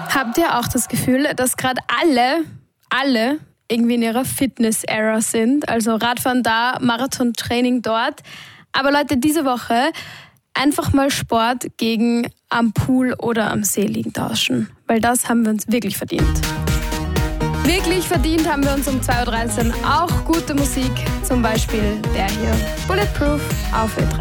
Habt ihr auch das Gefühl, dass gerade alle irgendwie in ihrer Fitness-Era sind? Also Radfahren da, Marathon-Training dort. Aber Leute, diese Woche einfach mal Sport gegen am Pool oder am See liegen tauschen. Weil das haben wir uns wirklich verdient. Wirklich verdient haben wir uns um 2.13 Uhr auch gute Musik. Zum Beispiel der hier. Bulletproof auf Ö3.